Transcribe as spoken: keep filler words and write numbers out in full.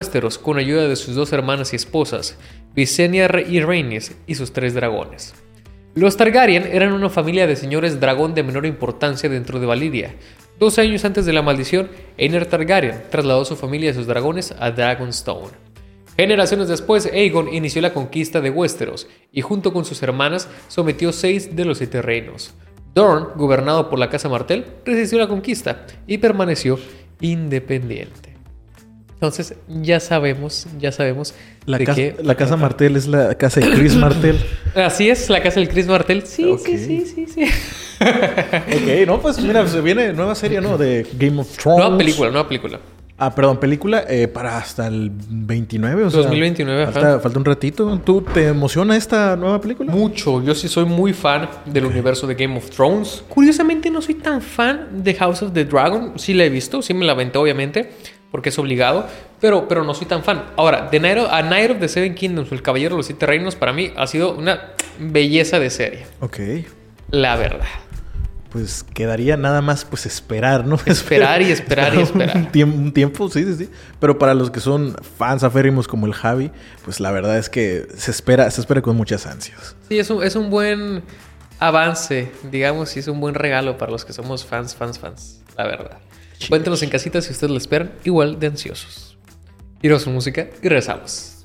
Westeros con ayuda de sus dos hermanas y esposas, Visenya y Rhaenys, y sus tres dragones. Los Targaryen eran una familia de señores dragón de menor importancia dentro de Valyria. doce años antes de la maldición, Aener Targaryen trasladó a su familia y a sus dragones a Dragonstone. Generaciones después, Aegon inició la conquista de Westeros y junto con sus hermanas sometió seis de los siete reinos. Dorne, gobernado por la Casa Martell, resistió la conquista y permaneció independiente. Entonces, ya sabemos, ya sabemos La, de casa, qué... la casa Martell es la casa de Chris Martell. Así es, la casa del Chris Martell. Sí, Okay. sí, sí, sí, sí. Ok, no, pues mira, se viene nueva serie, ¿no? De Game of Thrones. Nueva película, nueva película. Ah, perdón, película eh, para hasta el veintinueve, o sea... dos mil veintinueve, ajá. falta, falta un ratito. ¿Tú te emociona esta nueva película? Mucho. Yo sí soy muy fan del universo de Game of Thrones. Curiosamente no soy tan fan de House of the Dragon. Sí la he visto, sí me la aventé obviamente, porque es obligado, pero, pero no soy tan fan. Ahora, The Night of, A Night of the Seven Kingdoms, o El Caballero de los Siete Reinos, para mí ha sido una belleza de serie. Ok. La verdad. Pues quedaría nada más pues esperar, ¿no? Esperar y esperar y esperar. Un tiempo, un tiempo, sí, sí, sí. Pero para los que son fans aférrimos como el Javi, pues la verdad es que se espera, se espera con muchas ansias. Sí, es un, es un buen avance, digamos, y es un buen regalo para los que somos fans, fans, fans. La verdad. Cuéntenos en casita si ustedes lo esperan igual de ansiosos. Iros su música y regresamos.